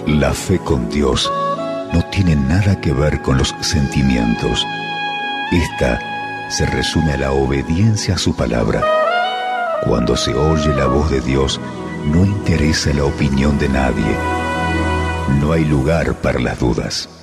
La fe con Dios no tiene nada que ver con los sentimientos. Esta se resume a la obediencia a su palabra. Cuando se oye la voz de Dios, no interesa la opinión de nadie. No hay lugar para las dudas.